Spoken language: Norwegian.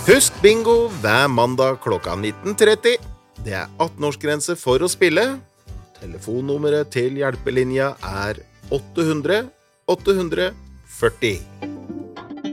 Husk bingo hver mandag klokka 19:30. Det 18-årsgrense for å spille. Telefonnummeret til hjelpelinja 800 840.